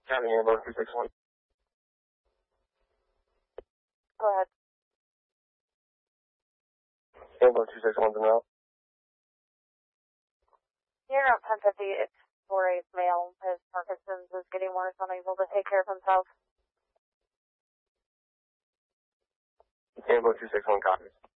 County Ambo 261. Go ahead. Ambo 261's in route. You're not 1050. It's for a male. His Parkinson's is getting worse, unable to take care of himself. Ambo 261 copies.